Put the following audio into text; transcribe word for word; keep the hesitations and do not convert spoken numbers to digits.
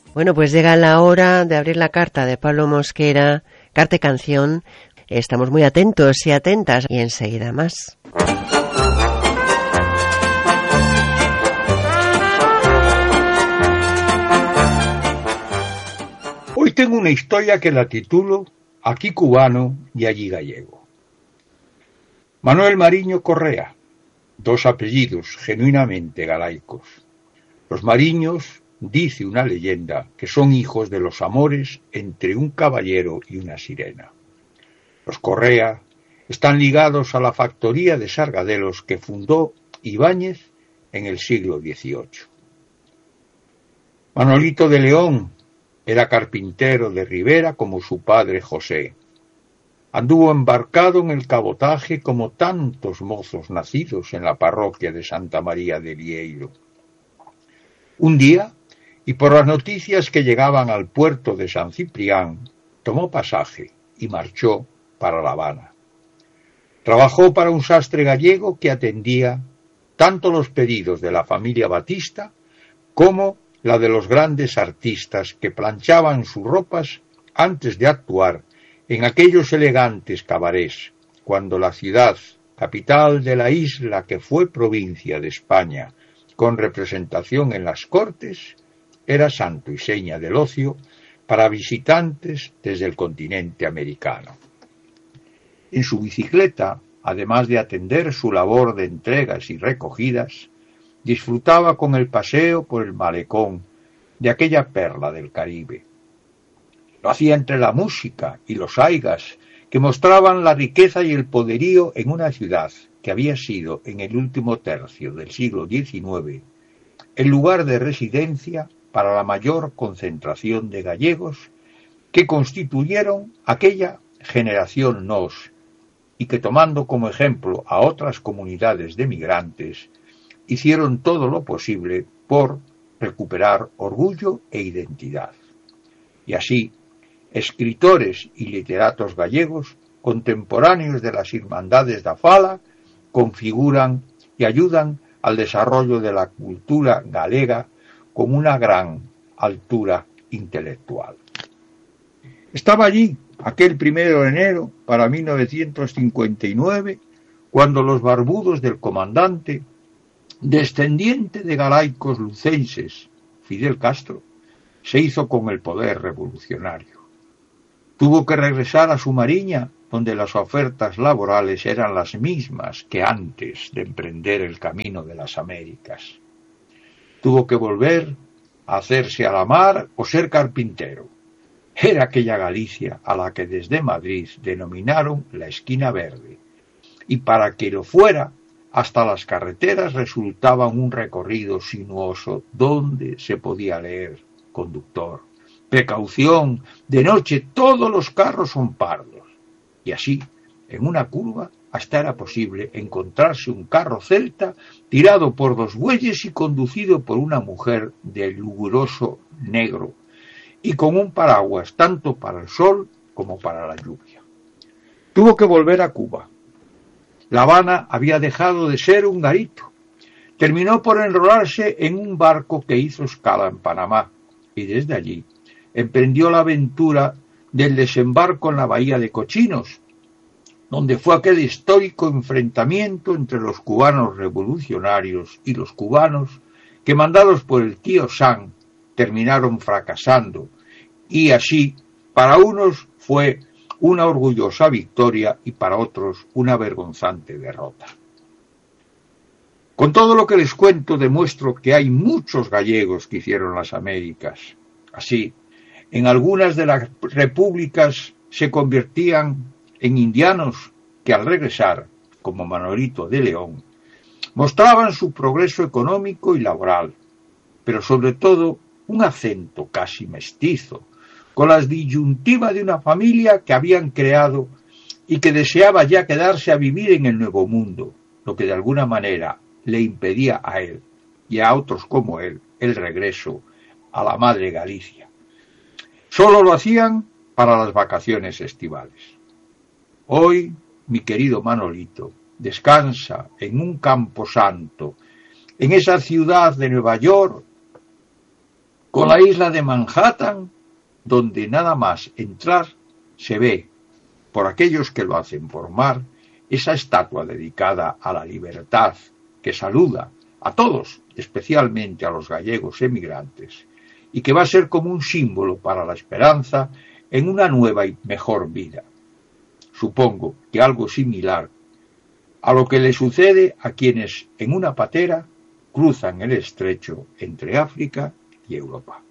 Bueno, pues llega la hora de abrir la carta de Pablo Mosquera, carta y canción. Estamos muy atentos y atentas y enseguida más. Hoy tengo una historia que la titulo Aquí cubano y allí gallego. Manuel Mariño Correa, dos apellidos genuinamente galaicos. Los Mariños, dice una leyenda, que son hijos de los amores entre un caballero y una sirena. Los Correa están ligados a la factoría de sargadelos que fundó Ibáñez en el siglo dieciocho. Manolito de León era carpintero de Ribera como su padre José. Anduvo embarcado en el cabotaje como tantos mozos nacidos en la parroquia de Santa María de Vieiro. Un día, y por las noticias que llegaban al puerto de San Ciprián, tomó pasaje y marchó para La Habana. Trabajó para un sastre gallego que atendía tanto los pedidos de la familia Batista como la de los grandes artistas que planchaban sus ropas antes de actuar en aquellos elegantes cabarets, cuando la ciudad, capital de la isla que fue provincia de España, con representación en las Cortes, era santo y seña del ocio para visitantes desde el continente americano. En su bicicleta, además de atender su labor de entregas y recogidas, disfrutaba con el paseo por el malecón de aquella perla del Caribe. Lo hacía entre la música y los aigas que mostraban la riqueza y el poderío en una ciudad que había sido, en el último tercio del siglo diecinueve, el lugar de residencia para la mayor concentración de gallegos que constituyeron aquella generación nos y que, tomando como ejemplo a otras comunidades de migrantes, hicieron todo lo posible por recuperar orgullo e identidad. Y así, escritores y literatos gallegos, contemporáneos de las Irmandades da Fala, configuran y ayudan al desarrollo de la cultura galega con una gran altura intelectual. Estaba allí aquel primero de enero para mil novecientos cincuenta y nueve, cuando los barbudos del comandante, descendiente de galaicos lucenses, Fidel Castro, se hizo con el poder revolucionario. Tuvo que regresar a su Mariña, donde las ofertas laborales eran las mismas que antes de emprender el camino de las Américas. Tuvo que volver a hacerse a la mar o ser carpintero. Era aquella Galicia a la que desde Madrid denominaron la esquina verde, y para que lo fuera, hasta las carreteras resultaban un recorrido sinuoso donde se podía leer: conductor, precaución, de noche todos los carros son pardos. Y así, en una curva, hasta era posible encontrarse un carro celta tirado por dos bueyes y conducido por una mujer de luguroso negro y con un paraguas tanto para el sol como para la lluvia. Tuvo que volver a Cuba. La Habana había dejado de ser un garito. Terminó por enrolarse en un barco que hizo escala en Panamá y desde allí emprendió la aventura del desembarco en la bahía de Cochinos, donde fue aquel histórico enfrentamiento entre los cubanos revolucionarios y los cubanos que, mandados por el tío Sam, terminaron fracasando, y así para unos fue una orgullosa victoria y para otros una vergonzante derrota. Con todo lo que les cuento demuestro que hay muchos gallegos que hicieron las Américas. Así, en algunas de las repúblicas se convertían en indianos que al regresar, como Manolito de León, mostraban su progreso económico y laboral, pero sobre todo un acento casi mestizo, con la disyuntiva de una familia que habían creado y que deseaba ya quedarse a vivir en el Nuevo Mundo, lo que de alguna manera le impedía a él y a otros como él el regreso a la madre Galicia. Solo lo hacían para las vacaciones estivales. Hoy, mi querido Manolito descansa en un camposanto, en esa ciudad de Nueva York, con la isla de Manhattan, donde nada más entrar se ve, por aquellos que lo hacen por mar, esa estatua dedicada a la libertad que saluda a todos, especialmente a los gallegos emigrantes, y que va a ser como un símbolo para la esperanza en una nueva y mejor vida. Supongo que algo similar a lo que le sucede a quienes en una patera cruzan el estrecho entre África y Europa.